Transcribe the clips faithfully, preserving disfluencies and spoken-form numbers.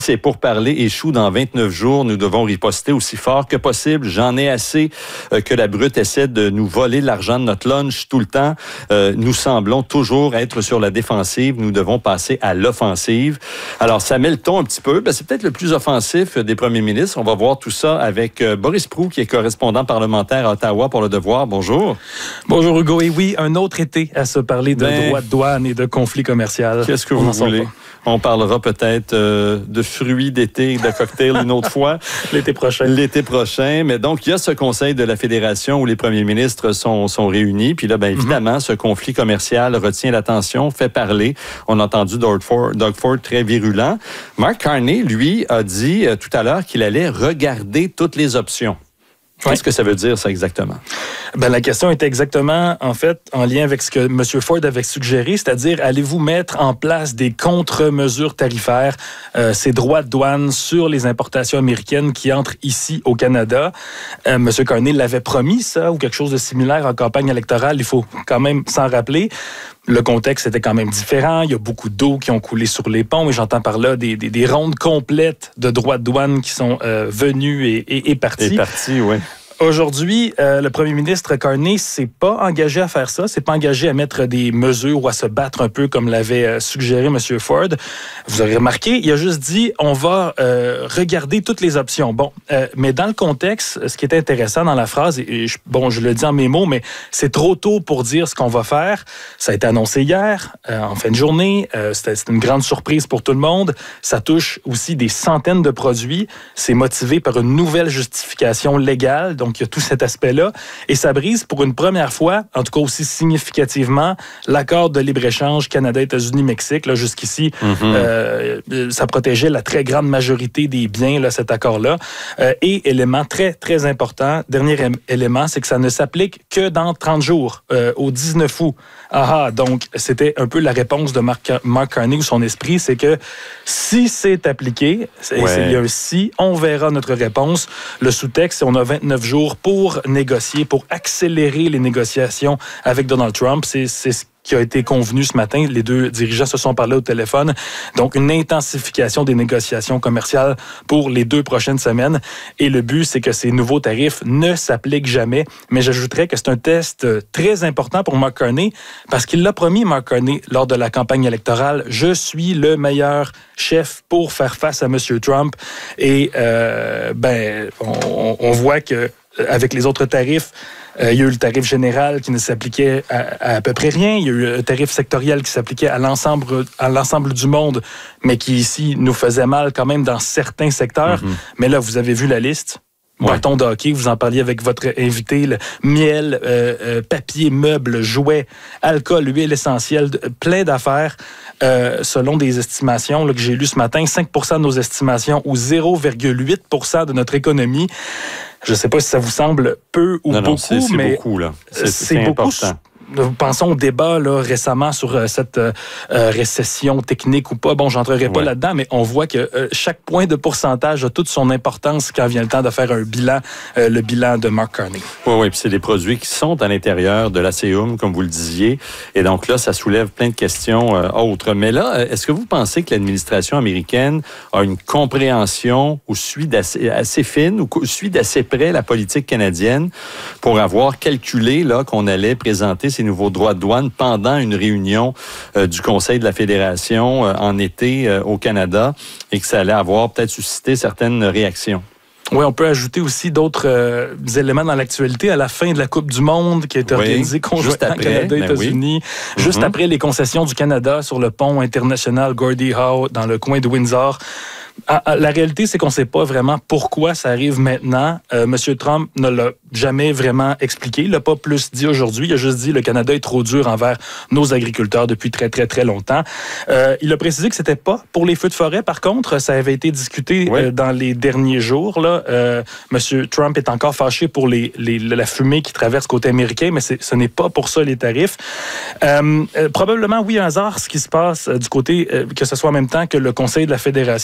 Ces pourparlers échouent dans vingt-neuf jours. Nous devons riposter aussi fort que possible. J'en ai assez euh, que la brute essaie de nous voler l'argent de notre lunch tout le temps. Euh, nous semblons toujours être sur la défensive. Nous devons passer à l'offensive. Alors, ça met le ton un petit peu. Ben, c'est peut-être le plus offensif des premiers ministres. On va voir tout ça avec euh, Boris Proulx, qui est correspondant parlementaire à Ottawa pour Le Devoir. Bonjour. Bonjour Hugo. Et oui, un autre été à se parler de ben, droits de douane et de conflits commerciaux. Qu'est-ce que vous voulez? On parlera peut-être euh, de fruits d'été et de cocktails une autre fois. L'été prochain. L'été prochain. Mais donc, il y a ce conseil de la Fédération où les premiers ministres sont, sont réunis. Puis là, bien évidemment, mm-hmm. ce conflit commercial retient l'attention, fait parler. On a entendu Doug Ford, Doug Ford très virulent. Mark Carney, lui, a dit euh, tout à l'heure qu'il allait regarder toutes les options. Qu'est-ce ouais. que ça veut dire, ça, exactement? Ben, la question était exactement, en fait, en lien avec ce que M. Ford avait suggéré, c'est-à-dire, allez-vous mettre en place des contre-mesures tarifaires, euh, ces droits de douane sur les importations américaines qui entrent ici au Canada? Euh, M. Carney l'avait promis, ça, ou quelque chose de similaire en campagne électorale, il faut quand même s'en rappeler. Le contexte était quand même différent. Il y a beaucoup d'eau qui ont coulé sur les ponts et j'entends par là des, des, des rondes complètes de droits de douane qui sont euh, venues et, et, et parties. Et parties, oui. Aujourd'hui, euh, le premier ministre Carney s'est pas engagé à faire ça, s'est pas engagé à mettre des mesures ou à se battre un peu comme l'avait euh, suggéré M. Ford. Vous aurez remarqué, il a juste dit on va euh, regarder toutes les options. Bon, euh, mais dans le contexte, ce qui est intéressant dans la phrase, et je, bon, je le dis en mes mots, mais c'est trop tôt pour dire ce qu'on va faire. Ça a été annoncé hier, euh, en fin de journée. Euh, c'était, c'était une grande surprise pour tout le monde. Ça touche aussi des centaines de produits. C'est motivé par une nouvelle justification légale. Donc, il y a tout cet aspect-là. Et ça brise pour une première fois, en tout cas aussi significativement, l'accord de libre-échange Canada-États-Unis-Mexique. Là, jusqu'ici, mm-hmm. euh, ça protégeait la très grande majorité des biens, là, cet accord-là. Euh, et élément très, très important, dernier élément, c'est que ça ne s'applique que dans trente jours, euh, au dix-neuf août. Ah, ah, donc, c'était un peu la réponse de Mark, Mark Carney ou son esprit, c'est que si c'est appliqué, c'est, ouais. il y a un si, on verra notre réponse. Le sous-texte, c'est on a vingt-neuf jours pour négocier, pour accélérer les négociations avec Donald Trump. C'est, c'est ce qui a été convenu ce matin. Les deux dirigeants se sont parlé au téléphone. Donc, une intensification des négociations commerciales pour les deux prochaines semaines. Et le but, c'est que ces nouveaux tarifs ne s'appliquent jamais. Mais j'ajouterais que c'est un test très important pour Mark Carney parce qu'il l'a promis, Mark Carney, lors de la campagne électorale. Je suis le meilleur chef pour faire face à M. Trump. Et, euh, ben, on, on voit que avec les autres tarifs, euh, il y a eu le tarif général qui ne s'appliquait à, à à peu près rien. Il y a eu le tarif sectoriel qui s'appliquait à l'ensemble, à l'ensemble du monde, mais qui ici nous faisait mal quand même dans certains secteurs. Mm-hmm. Mais là, vous avez vu la liste. Bâton de hockey, vous en parliez avec votre invité, le miel, euh, euh, papier, meubles, jouets, alcool, huile essentielle, plein d'affaires. Euh, selon des estimations là, que j'ai lues ce matin, cinq pour cent de nos estimations ou zéro virgule huit pour cent de notre économie. Je ne sais pas si ça vous semble peu ou non, beaucoup, non, c'est, c'est mais beaucoup, là. C'est, c'est, c'est beaucoup. important. Nous pensons au débat là, récemment sur euh, cette euh, récession technique ou pas. Bon, j'entrerai pas ouais. là-dedans, mais on voit que euh, chaque point de pourcentage a toute son importance quand vient le temps de faire un bilan, euh, le bilan de Mark Carney. Oui, oui, puis c'est des produits qui sont à l'intérieur de l'ASEUM, comme vous le disiez. Et donc là, ça soulève plein de questions euh, autres. Mais là, est-ce que vous pensez que l'administration américaine a une compréhension ou suit d'assez assez fine ou suit d'assez près la politique canadienne pour avoir calculé là, qu'on allait présenter ces nouveaux droits de douane pendant une réunion euh, du Conseil de la Fédération euh, en été euh, au Canada et que ça allait avoir peut-être suscité certaines réactions? Oui, on peut ajouter aussi d'autres euh, éléments dans l'actualité. À la fin de la Coupe du Monde qui a été oui, organisée conjointement Canada et ben États-Unis, oui. juste mm-hmm. après les concessions du Canada sur le pont international Gordie Howe dans le coin de Windsor. Ah, la réalité, c'est qu'on ne sait pas vraiment pourquoi ça arrive maintenant. Euh, M. Trump ne l'a jamais vraiment expliqué. Il ne l'a pas plus dit aujourd'hui. Il a juste dit que le Canada est trop dur envers nos agriculteurs depuis très, très, très longtemps. Euh, il a précisé que ce n'était pas pour les feux de forêt. Par contre, ça avait été discuté oui. euh, dans les derniers jours. Là. Euh, M. Trump est encore fâché pour les, les, la fumée qui traverse côté américain, mais c'est, ce n'est pas pour ça les tarifs. Euh, euh, probablement, oui, un hasard, ce qui se passe euh, du côté, euh, que ce soit en même temps que le Conseil de la Fédération qui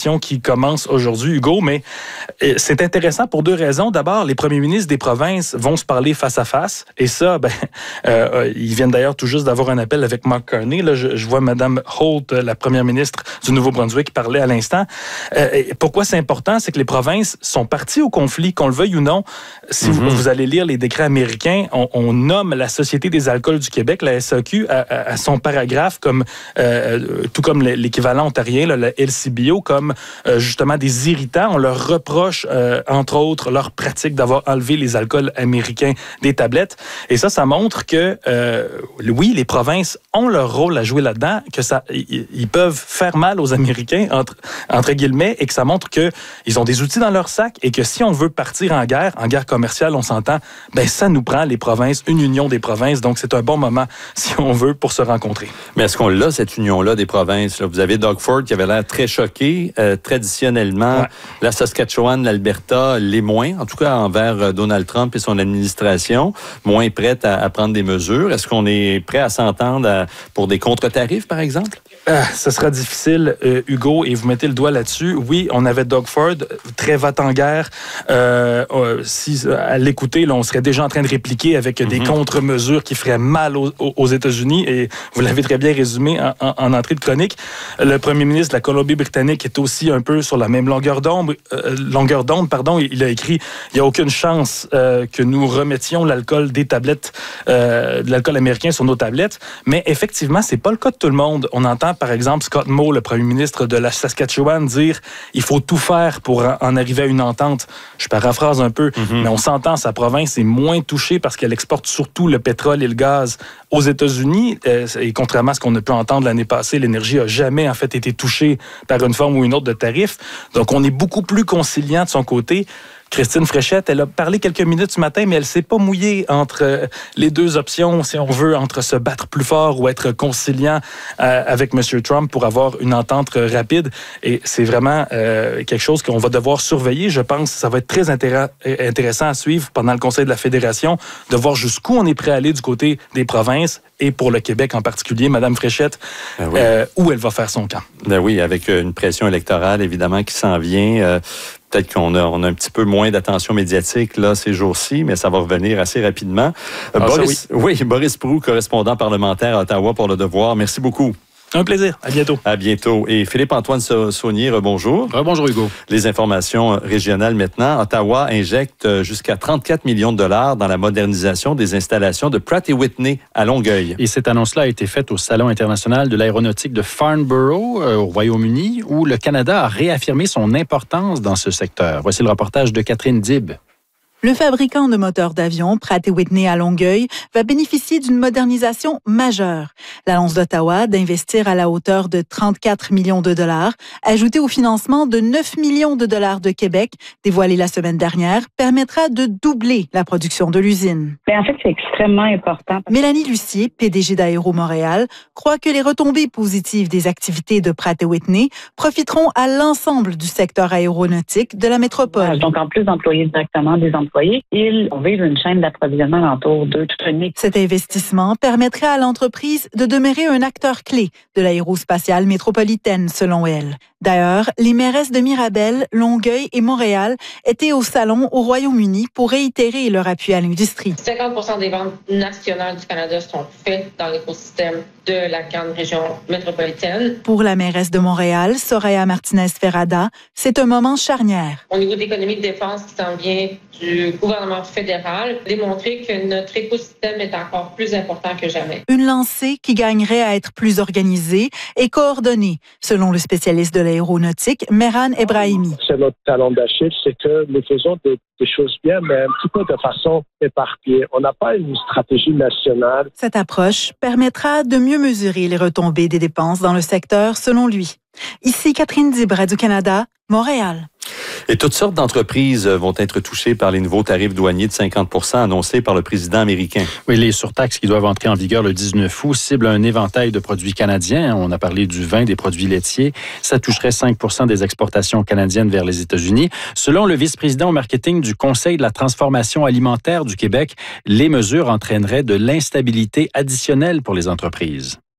commence aujourd'hui, Hugo, mais c'est intéressant pour deux raisons. D'abord, les premiers ministres des provinces vont se parler face à face, et ça, ben, euh, ils viennent d'ailleurs tout juste d'avoir un appel avec Mark Carney. Là, je, je vois Mme Holt, la première ministre du Nouveau-Brunswick, parler à l'instant. Euh, pourquoi c'est important? C'est que les provinces sont parties au conflit, qu'on le veuille ou non. Si mm-hmm. vous, vous allez lire les décrets américains, on, on nomme la Société des alcools du Québec, la S A Q, à, à, à son paragraphe, comme, euh, tout comme l'équivalent ontarien, là, la L C B O, comme euh, justement des irritants. On leur reproche, euh, entre autres, leur pratique d'avoir enlevé les alcools américains des tablettes. Et ça, ça montre que, euh, oui, les provinces ont leur rôle à jouer là-dedans, que ça, ils, ils peuvent faire mal aux Américains, entre, entre guillemets, et que ça montre qu'ils ont des outils dans leur sac et que si on veut partir en guerre, en guerre commerciale, on s'entend, ben ça nous prend, les provinces, une union des provinces. Donc, c'est un bon moment, si on veut, pour se rencontrer. Mais est-ce qu'on l'a, cette union-là des provinces? Là? Vous avez Doug Ford qui avait l'air très choqué. Euh, traditionnellement, ouais. la Saskatchewan, l'Alberta, les moins, en tout cas envers Donald Trump et son administration, moins prête à, à prendre des mesures. Est-ce qu'on est prêt à s'entendre à, pour des contre-tarifs, par exemple? Ah, ce sera difficile, euh, Hugo, et vous mettez le doigt là-dessus. Oui, on avait Doug Ford, très va-t-en-guerre. Euh, euh, si à l'écouter, là, on serait déjà en train de répliquer avec mm-hmm. des contre-mesures qui feraient mal aux, aux États-Unis, et vous l'avez très bien résumé en, en, en entrée de chronique. Le premier ministre de la Colombie-Britannique est aussi un peu sur la même longueur d'onde. Euh, longueur d'onde, pardon. Il a écrit « Il n'y a aucune chance euh, que nous remettions l'alcool des tablettes, euh, de l'alcool américain sur nos tablettes. » Mais effectivement, c'est pas le cas de tout le monde. On entend par exemple Scott Moe, le premier ministre de la Saskatchewan, dire il faut tout faire pour en arriver à une entente. Je paraphrase un peu, mm-hmm. mais on s'entend, sa province est moins touchée parce qu'elle exporte surtout le pétrole et le gaz aux États-Unis. Et contrairement à ce qu'on a pu entendre l'année passée, l'énergie n'a jamais en fait été touchée par une forme ou une autre de tarif. Donc on est beaucoup plus conciliant de son côté. Christine Fréchette, elle a parlé quelques minutes ce matin, mais elle ne s'est pas mouillée entre les deux options, si on veut, entre se battre plus fort ou être conciliant euh, avec M. Trump pour avoir une entente rapide. Et c'est vraiment euh, quelque chose qu'on va devoir surveiller. Je pense que ça va être très intér- intéressant à suivre pendant le Conseil de la Fédération, de voir jusqu'où on est prêt à aller du côté des provinces et pour le Québec en particulier, Mme Fréchette, ben oui. euh, où elle va faire son camp. Ben oui, avec une pression électorale, évidemment, qui s'en vient. Euh, peut-être qu'on a, on a un petit peu moins d'attention médiatique là ces jours-ci, mais ça va revenir assez rapidement. Euh, ah, Boris, oui. oui, Boris Proulx, correspondant parlementaire à Ottawa pour Le Devoir. Merci beaucoup. Un plaisir. À bientôt. À bientôt. Et Philippe-Antoine Saunier, rebonjour. Rebonjour, Hugo. Les informations régionales maintenant. Ottawa injecte jusqu'à trente-quatre millions de dollars dans la modernisation des installations de Pratt et Whitney à Longueuil. Et cette annonce-là a été faite au Salon international de l'aéronautique de Farnborough, euh, au Royaume-Uni, où le Canada a réaffirmé son importance dans ce secteur. Voici le reportage de Catherine Dib. Le fabricant de moteurs d'avion, Pratt et Whitney à Longueuil, va bénéficier d'une modernisation majeure. L'annonce d'Ottawa d'investir à la hauteur de trente-quatre millions de dollars, ajoutée au financement de neuf millions de dollars de Québec, dévoilé la semaine dernière, permettra de doubler la production de l'usine. Bien, en fait, c'est extrêmement important. Mélanie Lucier, P D G d'Aéro Montréal, croit que les retombées positives des activités de Pratt et Whitney profiteront à l'ensemble du secteur aéronautique de la métropole. Donc, en plus d'employer directement des employés, ils vivent une chaîne d'approvisionnement autour d'eux. Toute une... Cet investissement permettrait à l'entreprise de demeurer un acteur clé de l'aérospatiale métropolitaine, selon elle. D'ailleurs, les mairesses de Mirabel, Longueuil et Montréal étaient au salon au Royaume-Uni pour réitérer leur appui à l'industrie. cinquante pour cent des ventes nationales du Canada sont faites dans l'écosystème de la grande région métropolitaine. Pour la mairesse de Montréal, Soraya Martinez-Ferrada, c'est un moment charnière. Au niveau de l'économie de défense qui s'en vient du gouvernement fédéral, démontrer que notre écosystème est encore plus important que jamais. Une lancée qui gagnerait à être plus organisée et coordonnée, selon le spécialiste de l'aéronautique, Mehran Ebrahimi. C'est notre talon d'Achille, c'est que nous faisons des, des choses bien, mais un petit peu de façon éparpillée. On n'a pas une stratégie nationale. Cette approche permettra de mieux mesurer les retombées des dépenses dans le secteur, selon lui. Ici Catherine Dib, Radio-Canada, Montréal. Et toutes sortes d'entreprises vont être touchées par les nouveaux tarifs douaniers de cinquante pour cent annoncés par le président américain. Oui, les surtaxes qui doivent entrer en vigueur le dix-neuf août ciblent un éventail de produits canadiens. On a parlé du vin, des produits laitiers. Ça toucherait cinq pour cent des exportations canadiennes vers les États-Unis. Selon le vice-président au marketing du Conseil de la transformation alimentaire du Québec, les mesures entraîneraient de l'instabilité additionnelle pour les entreprises.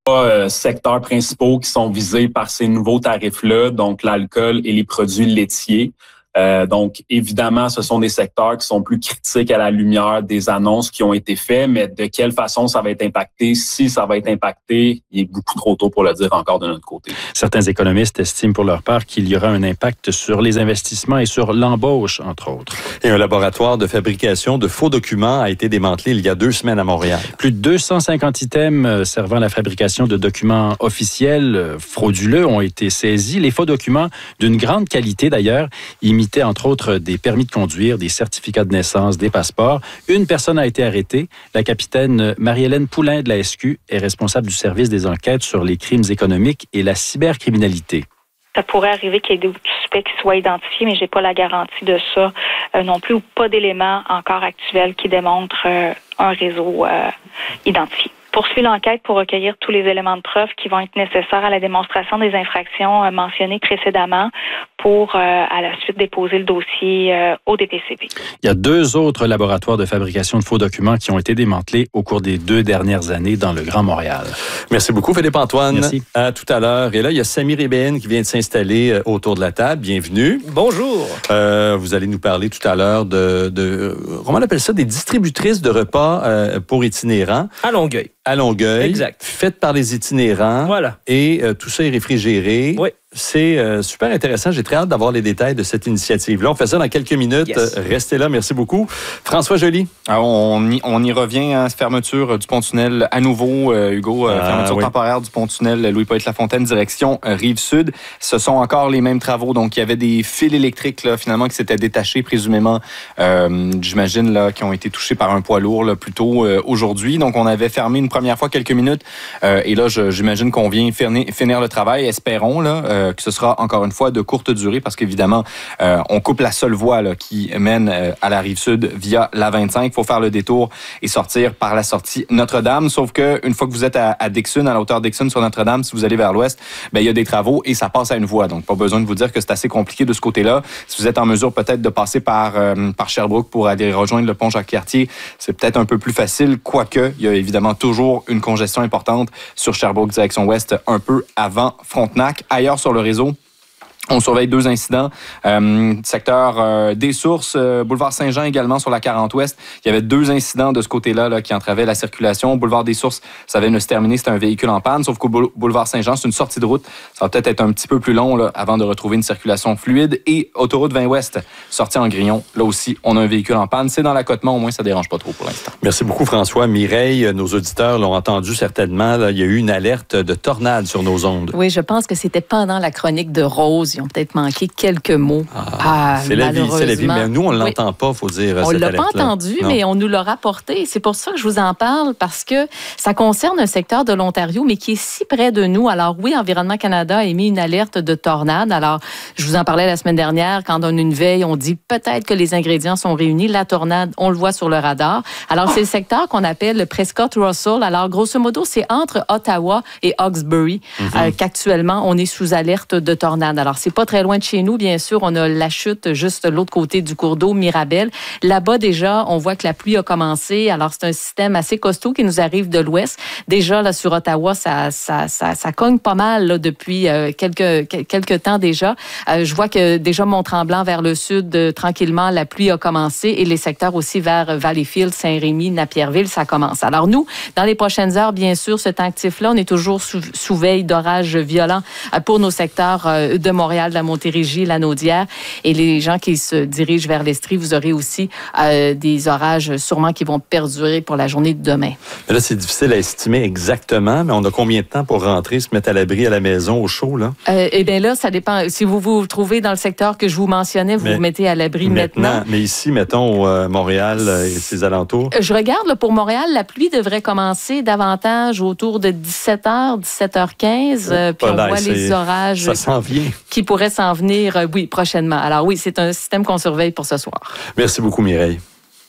euh, secteurs principaux qui sont visés par ces nouveaux tarifs-là, donc l'alcool et les produits laitiers. Euh, donc, évidemment, ce sont des secteurs qui sont plus critiques à la lumière des annonces qui ont été faites, mais de quelle façon ça va être impacté, si ça va être impacté, il est beaucoup trop tôt pour le dire encore de notre côté. Certains économistes estiment pour leur part qu'il y aura un impact sur les investissements et sur l'embauche, entre autres. Et un laboratoire de fabrication de faux documents a été démantelé il y a deux semaines à Montréal. Plus de deux cent cinquante items servant à la fabrication de documents officiels frauduleux ont été saisis. Les faux documents, d'une grande qualité d'ailleurs, imitaient entre autres des permis de conduire, des certificats de naissance, des passeports. Une personne a été arrêtée. La capitaine Marie-Hélène Poulain de la S Q est responsable du service des enquêtes sur les crimes économiques et la cybercriminalité. Ça pourrait arriver qu'il y ait des suspects qui soient identifiés, mais j'ai pas la garantie de ça euh, non plus, ou pas d'éléments encore actuels qui démontrent euh, un réseau euh, identifié. Poursuit l'enquête pour recueillir tous les éléments de preuve qui vont être nécessaires à la démonstration des infractions euh, mentionnées précédemment pour, euh, à la suite, déposer le dossier euh, au D P C P. Il y a deux autres laboratoires de fabrication de faux documents qui ont été démantelés au cours des deux dernières années dans le Grand Montréal. Merci beaucoup, Philippe-Antoine. Merci. À tout à l'heure. Et là, il y a Samir Ebéen qui vient de s'installer euh, autour de la table. Bienvenue. Bonjour. Euh, vous allez nous parler tout à l'heure de, de comment on appelle ça, des distributrices de repas euh, pour itinérants. À Longueuil. À Longueuil. Exact. Faites par les itinérants. Voilà. Et euh, tout ça est réfrigéré. Oui. C'est euh, super intéressant. J'ai très hâte d'avoir les détails de cette initiative-là. On fait ça dans quelques minutes. Yes. Euh, restez là. Merci beaucoup. François Joly. Alors, on, y, on y revient, hein, fermeture du pont-tunnel à nouveau, euh, Hugo. Euh, ah, fermeture oui. temporaire du pont-tunnel Louis-Pointe-Lafontaine, direction euh, Rive-Sud. Ce sont encore les mêmes travaux. Donc, il y avait des fils électriques, là, finalement, qui s'étaient détachés, présumément, euh, j'imagine, là, qui ont été touchés par un poids lourd, là, plus tôt euh, aujourd'hui. Donc, on avait fermé une première fois quelques minutes. Euh, et là, je, j'imagine qu'on vient finir, finir le travail. Espérons là, euh, que ce sera encore une fois de courte durée parce qu'évidemment, euh, on coupe la seule voie là, qui mène euh, à la Rive-Sud via la vingt-cinq. Il faut faire le détour et sortir par la sortie Notre-Dame. Sauf que une fois que vous êtes à, à Dixon, à la hauteur Dixon sur Notre-Dame, si vous allez vers l'ouest, ben, il y a des travaux et ça passe à une voie. Donc, pas besoin de vous dire que c'est assez compliqué de ce côté-là. Si vous êtes en mesure peut-être de passer par, euh, par Sherbrooke pour aller rejoindre le pont Jacques-Cartier, c'est peut-être un peu plus facile, quoique il y a évidemment toujours une congestion importante sur Sherbrooke, direction ouest, un peu avant Frontenac. Ailleurs sur le réseau, on surveille deux incidents. Euh, secteur euh, des Sources, euh, boulevard Saint-Jean également sur la quarante ouest. Il y avait deux incidents de ce côté-là là, qui entravaient la circulation. Boulevard des Sources, ça vient de se terminer, c'était un véhicule en panne. Sauf qu'au boulevard Saint-Jean, c'est une sortie de route. Ça va peut-être être un petit peu plus long là, avant de retrouver une circulation fluide. Et autoroute vingt ouest, sortie en Grillon. Là aussi, on a un véhicule en panne. C'est dans l'accotement, au moins ça dérange pas trop pour l'instant. Merci beaucoup François. Mireille, nos auditeurs l'ont entendu certainement. Là, il y a eu une alerte de tornade sur nos ondes. Oui, je pense que c'était pendant la chronique de Rose. Ils ont peut-être manqué quelques mots. Ah, ah, c'est la vie, c'est la vie. Mais nous, on ne l'entend oui. pas, il faut dire. On ne l'a pas entendu, non. Mais on nous l'a rapporté. C'est pour ça que je vous en parle, parce que ça concerne un secteur de l'Ontario, mais qui est si près de nous. Alors oui, Environnement Canada a émis une alerte de tornade. Alors, je vous en parlais la semaine dernière, quand on a une veille, on dit peut-être que les ingrédients sont réunis. La tornade, on le voit sur le radar. Alors, c'est le secteur qu'on appelle le Prescott-Russell. Alors, grosso modo, c'est entre Ottawa et Hawkesbury mm-hmm. euh, qu'actuellement, on est sous alerte de tornade. Alors, c'est pas très loin de chez nous. Nous, bien sûr, on a la chute juste de l'autre côté du cours d'eau, Mirabel. Là-bas, déjà, on voit que la pluie a commencé. Alors, c'est un système assez costaud qui nous arrive de l'ouest. Déjà, là, sur Ottawa, ça, ça, ça, ça cogne pas mal là, depuis euh, quelques, quelques temps déjà. Euh, je vois que déjà, Mont-Tremblant vers le sud, euh, tranquillement, la pluie a commencé et les secteurs aussi vers Valleyfield, Saint-Rémy, Napierville, ça commence. Alors, nous, dans les prochaines heures, bien sûr, cet actif-là, on est toujours sous, sous veille d'orages violents euh, pour nos secteurs euh, de Montréal, de la Montérégie, la Naudière, et les gens qui se dirigent vers l'Estrie, vous aurez aussi euh, des orages sûrement qui vont perdurer pour la journée de demain. Mais là, c'est difficile à estimer exactement, mais on a combien de temps pour rentrer, se mettre à l'abri à la maison, au chaud, là? Euh, eh bien là, ça dépend. Si vous vous trouvez dans le secteur que je vous mentionnais, vous mais vous mettez à l'abri maintenant. maintenant. Mais ici, mettons, euh, Montréal et ses alentours? Je regarde, là, pour Montréal, la pluie devrait commencer davantage autour de dix-sept heures, dix-sept heures quinze, euh, puis on là, voit les orages ça s'en vient. Qui pourraient s'en venir, euh, oui, prochainement. Alors oui, c'est un système qu'on surveille pour ce soir. Merci beaucoup, Mireille.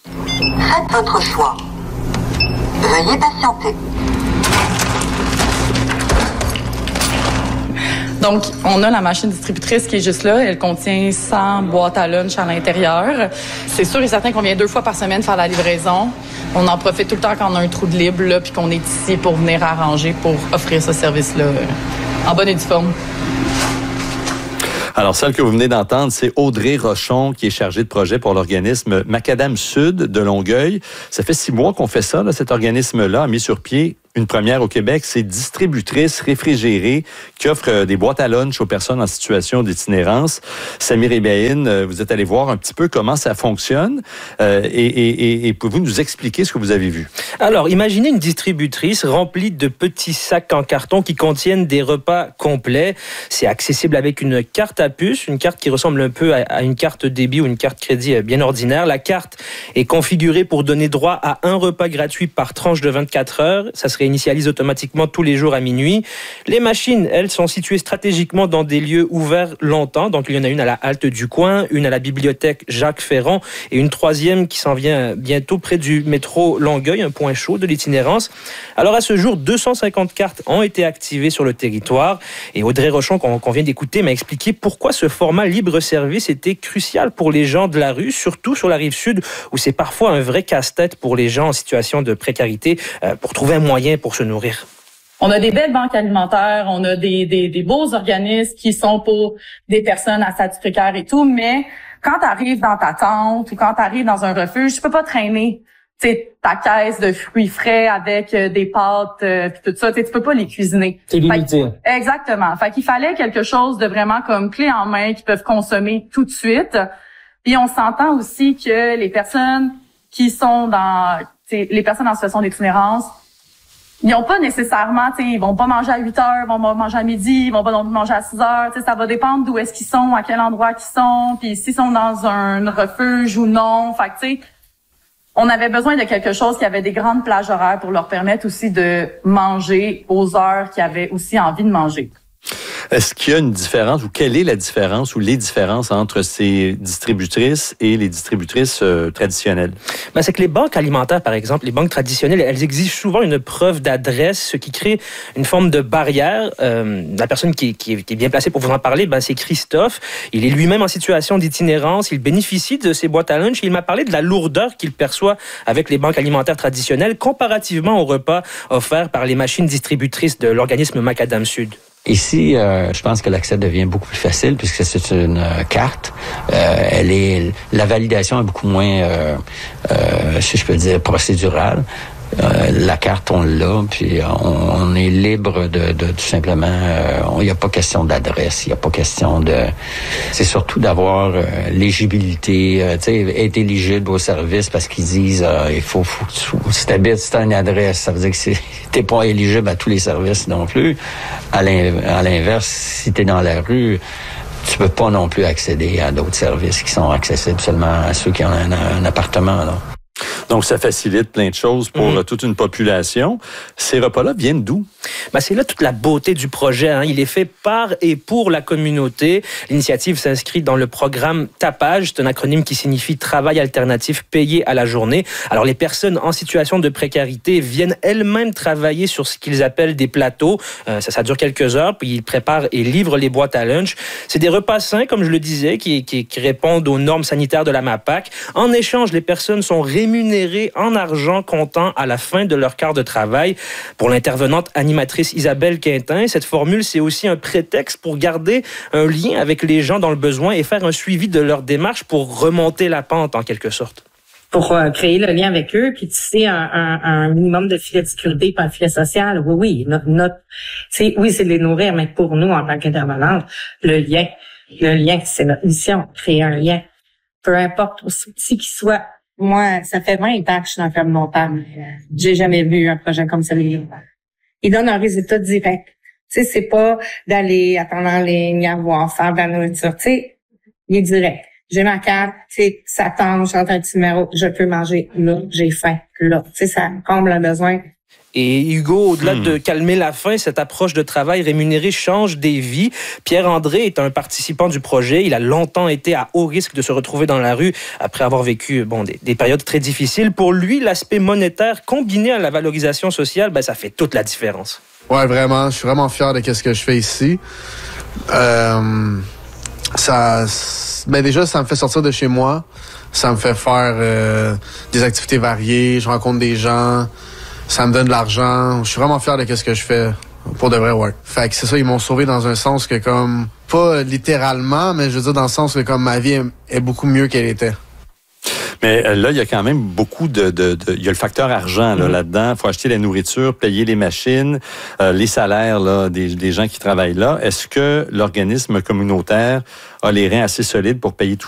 Faites votre choix. Veuillez patienter. Donc, on a la machine distributrice qui est juste là. Elle contient cent boîtes à lunch à l'intérieur. C'est sûr et certain qu'on vient deux fois par semaine faire la livraison. On en profite tout le temps quand on a un trou de libre, là, puis qu'on est ici pour venir arranger, pour offrir ce service-là en bonne et due forme. Alors, celle que vous venez d'entendre, c'est Audrey Rochon, qui est chargée de projet pour l'organisme Macadam Sud de Longueuil. Ça fait six mois qu'on fait ça, là, cet organisme-là a mis sur pied une première au Québec, c'est Distributrice réfrigérée qui offre des boîtes à lunch aux personnes en situation d'itinérance. Samir Ebaïn, vous êtes allé voir un petit peu comment ça fonctionne euh, et, et, et pouvez-vous nous expliquer ce que vous avez vu? Alors, imaginez une distributrice remplie de petits sacs en carton qui contiennent des repas complets. C'est accessible avec une carte à puce, une carte qui ressemble un peu à une carte débit ou une carte crédit bien ordinaire. La carte est configurée pour donner droit à un repas gratuit par tranche de vingt-quatre heures. Ça se réinitialise automatiquement tous les jours à minuit. Les machines, elles, sont situées stratégiquement dans des lieux ouverts longtemps. Donc, il y en a une à la halte du coin, une à la bibliothèque Jacques-Ferron et une troisième qui s'en vient bientôt près du métro Longueuil, un point chaud de l'itinérance. Alors, à ce jour, deux cent cinquante cartes ont été activées sur le territoire. Et Audrey Rochon, qu'on, qu'on vient d'écouter, m'a expliqué pourquoi ce format libre-service était crucial pour les gens de la rue, surtout sur la rive sud, où c'est parfois un vrai casse-tête pour les gens en situation de précarité, euh, pour trouver un moyen pour se nourrir. On a des belles banques alimentaires, on a des, des, des beaux organismes qui sont pour des personnes à statut précaire et tout, mais quand tu arrives dans ta tente ou quand tu arrives dans un refuge, tu peux pas traîner t'sais, ta caisse de fruits frais avec euh, des pâtes euh, puis tout ça, tu peux pas les cuisiner. C'est limité. Fait, exactement. Fait qu'il fallait quelque chose de vraiment comme clé en main qu'ils peuvent consommer tout de suite. Puis on s'entend aussi que les personnes qui sont dans les personnes en situation d'itinérance, ils n'ont pas nécessairement, tu sais, ils vont pas manger à huit heures, ils vont pas manger à midi, ils vont pas non plus manger à six heures, tu sais, ça va dépendre d'où est-ce qu'ils sont, à quel endroit qu'ils sont, puis s'ils sont dans un refuge ou non. Fait que, tu sais, on avait besoin de quelque chose qui avait des grandes plages horaires pour leur permettre aussi de manger aux heures qu'ils avaient aussi envie de manger. Est-ce qu'il y a une différence ou quelle est la différence ou les différences entre ces distributrices et les distributrices euh, traditionnelles? Ben, c'est que les banques alimentaires, par exemple, les banques traditionnelles, elles exigent souvent une preuve d'adresse, ce qui crée une forme de barrière. Euh, la personne qui, qui, qui est bien placée pour vous en parler, ben, c'est Christophe. Il est lui-même en situation d'itinérance. Il bénéficie de ces boîtes à lunch. Il m'a parlé de la lourdeur qu'il perçoit avec les banques alimentaires traditionnelles comparativement aux repas offerts par les machines distributrices de l'organisme Macadam Sud. Ici, euh, je pense que l'accès devient beaucoup plus facile puisque c'est une euh, carte. Euh, elle est, la validation est beaucoup moins, euh, euh, si je peux dire, procédurale. Euh, la carte, on l'a, puis on, on est libre de, de tout simplement... Il euh, n'y a pas question d'adresse, il n'y a pas question de... C'est surtout d'avoir euh, l'éligibilité, euh, tu sais, être éligible au service parce qu'ils disent euh, il faut, faut, faut si t'habites, si t'as une adresse, ça veut dire que c'est, t'es pas éligible à tous les services non plus. À l'inverse, si t'es dans la rue, tu peux pas non plus accéder à d'autres services qui sont accessibles seulement à ceux qui ont un, un appartement, là. Donc, ça facilite plein de choses pour mmh. toute une population. Ces repas-là viennent d'où? Ben, c'est là toute la beauté du projet. Hein. Il est fait par et pour la communauté. L'initiative s'inscrit dans le programme Tapage. C'est un acronyme qui signifie Travail alternatif payé à la journée. Alors, les personnes en situation de précarité viennent elles-mêmes travailler sur ce qu'ils appellent des plateaux. Euh, ça, ça dure quelques heures, puis ils préparent et livrent les boîtes à lunch. C'est des repas sains, comme je le disais, qui, qui, qui répondent aux normes sanitaires de la MAPAC. En échange, les personnes sont rémunérées en argent comptant à la fin de leur quart de travail. Pour l'intervenante animatrice Isabelle Quintin, cette formule, c'est aussi un prétexte pour garder un lien avec les gens dans le besoin et faire un suivi de leur démarche pour remonter la pente, en quelque sorte. Pour euh, créer le lien avec eux, puis tu sais, un, un, un minimum de filet de sécurité, pas un filet social, oui, oui. Notre, notre, oui, c'est de les nourrir, mais pour nous, en tant qu'intervenante, le lien, le lien, c'est notre mission, créer un lien. Peu importe, aussi petit qu'il soit. Moi, ça fait vingt ans que je suis dans le ferme montagne. J'ai jamais vu un projet comme celui-là. Il donne un résultat direct. Tu sais, c'est pas d'aller attendre en ligne, avoir, faire de la nourriture. Tu sais, il est direct. J'ai ma carte, tu sais, ça tombe, j'entends un petit numéro, je peux manger là, j'ai faim là. Tu sais, ça comble un besoin. Et Hugo, au-delà hmm. de calmer la faim, cette approche de travail rémunéré change des vies. Pierre-André est un participant du projet. Il a longtemps été à haut risque de se retrouver dans la rue après avoir vécu bon, des, des périodes très difficiles. Pour lui, l'aspect monétaire combiné à la valorisation sociale, ben, ça fait toute la différence. Ouais, vraiment. Je suis vraiment fier de ce que je fais ici. Euh, ça, ben déjà, ça me fait sortir de chez moi. Ça me fait faire euh, des activités variées. Je rencontre des gens. Ça me donne de l'argent. Je suis vraiment fier de ce que je fais. Pour de vrai, ouais. Fait que c'est ça, ils m'ont sauvé dans un sens que comme, pas littéralement, mais je veux dire dans le sens que comme ma vie est, est beaucoup mieux qu'elle était. Mais euh, là, il y a quand même beaucoup de... de, de il y a le facteur argent là, mmh. là-dedans. Il faut acheter la nourriture, payer les machines, euh, les salaires là, des, des gens qui travaillent là. Est-ce que l'organisme communautaire a les reins assez solides pour payer tout